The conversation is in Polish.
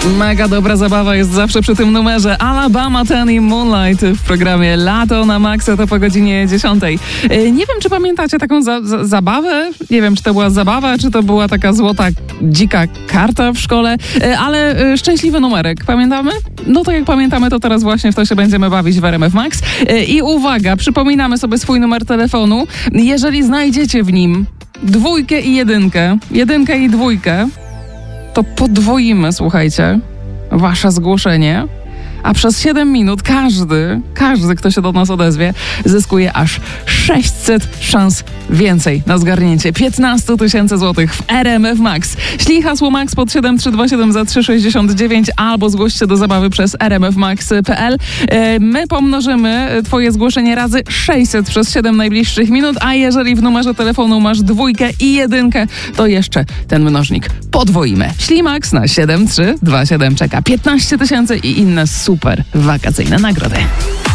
Mega dobra zabawa jest zawsze przy tym numerze. Alabama Ten i Moonlight w programie Lato na Maxa, to po godzinie 10. Nie wiem, czy pamiętacie taką zabawę? Nie wiem, czy to była zabawa, czy to była taka złota, dzika karta w szkole, ale szczęśliwy numerek. Pamiętamy? No to jak pamiętamy, to teraz właśnie w to się będziemy bawić w RMF Max. I uwaga, przypominamy sobie swój numer telefonu. Jeżeli znajdziecie w nim 2 i 1, 1 i 2, to podwoimy, słuchajcie, wasze zgłoszenie, a przez 7 minut każdy, kto się do nas odezwie, zyskuje aż 600 szans więcej na zgarnięcie 15 000 złotych w RMF Max. Ślij hasło Max pod 7327 za 3,69 albo zgłoś się do zabawy przez rmfmax.pl. My pomnożymy twoje zgłoszenie razy 600 przez 7 najbliższych minut, a jeżeli w numerze telefonu masz 2 i 1, to jeszcze ten mnożnik podwoimy. Ślij Max na 7327 czeka 15 000 i inne super wakacyjne nagrody.